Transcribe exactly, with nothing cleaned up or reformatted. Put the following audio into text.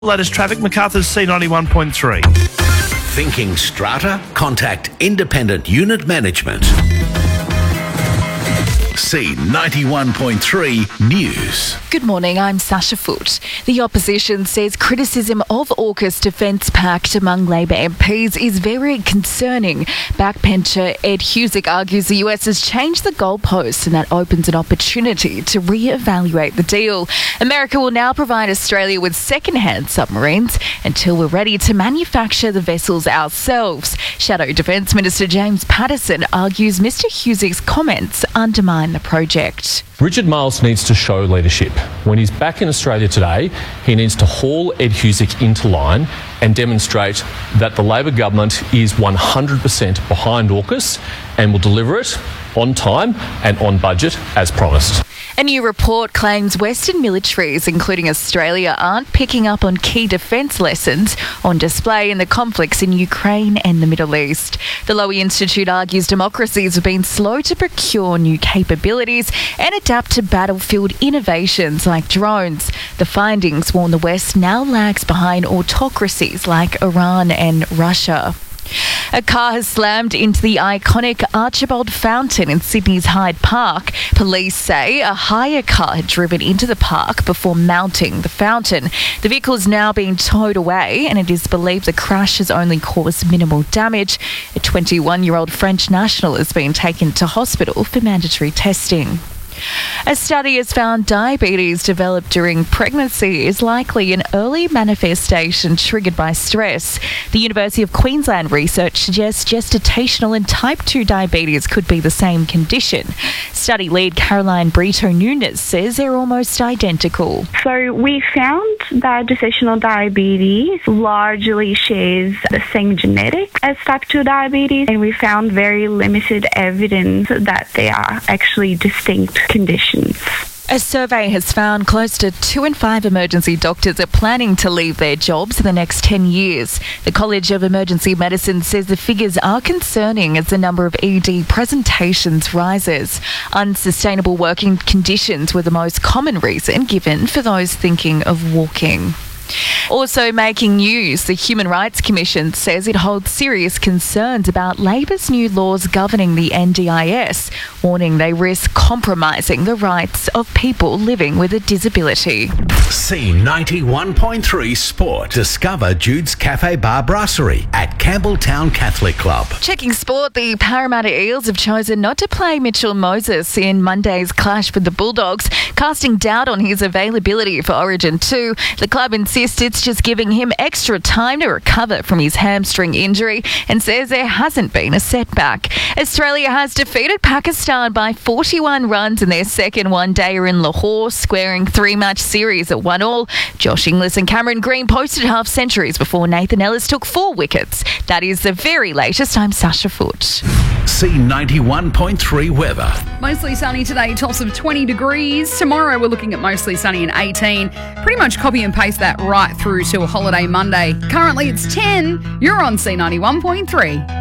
Latest traffic, Macarthur's C ninety-one point three. Thinking strata? Contact Independent Unit Management. C ninety-one point three News. Good morning, I'm Sasha Foote. The opposition says criticism of AUKUS Defence Pact among Labor M Ps is very concerning. Backbencher Ed Husic argues the U S has changed the goalposts and that opens an opportunity to re-evaluate the deal. America will now provide Australia with second-hand submarines until we're ready to manufacture the vessels ourselves. Shadow Defence Minister James Paterson argues Mr Husic's comments undermine the project. Richard Marles needs to show leadership. When he's back in Australia today, he needs to haul Ed Husic into line and demonstrate that the Labor government is one hundred percent behind AUKUS and will deliver it on time and on budget as promised. A new report claims Western militaries, including Australia, aren't picking up on key defence lessons on display in the conflicts in Ukraine and the Middle East. The Lowy Institute argues democracies have been slow to procure new capabilities and adapt to battlefield innovations like drones. The findings warn the West now lags behind autocracies like Iran and Russia. A car has slammed into the iconic Archibald Fountain in Sydney's Hyde Park. Police say a hire car had driven into the park before mounting the fountain. The vehicle is now being towed away and it is believed the crash has only caused minimal damage. A twenty-one-year-old French national has been taken to hospital for mandatory testing. A study has found diabetes developed during pregnancy is likely an early manifestation triggered by stress. The University of Queensland research suggests gestational and type two diabetes could be the same condition. Study lead Caroline Brito Nunes says they're almost identical. So we found that gestational diabetes largely shares the same genetic as type two diabetes, and we found very limited evidence that they are actually distinct conditions. A survey has found close to two in five emergency doctors are planning to leave their jobs in the next ten years. The College of Emergency Medicine says the figures are concerning as the number of E D presentations rises. Unsustainable working conditions were the most common reason given for those thinking of walking. Also making news, the Human Rights Commission says it holds serious concerns about Labor's new laws governing the N D I S, warning they risk compromising the rights of people living with a disability. C ninety-one point three Sport. Discover Jude's Cafe Bar Brasserie at Campbelltown Catholic Club. Checking sport, the Parramatta Eels have chosen not to play Mitchell Moses in Monday's clash with the Bulldogs, casting doubt on his availability for Origin two. The club insists it's just giving him extra time to recover from his hamstring injury and says there hasn't been a setback. Australia has defeated Pakistan by forty-one runs in their second one-dayer in Lahore, squaring three-match series at one all. Josh Inglis and Cameron Green posted half-centuries before Nathan Ellis took four wickets. That is the very latest. I'm Sasha Foote. C ninety-one point three weather. Mostly sunny today, tops of twenty degrees. Tomorrow we're looking at mostly sunny and eighteen. Pretty much copy and paste that right through to a holiday Monday. Currently it's ten. You're on C ninety-one point three.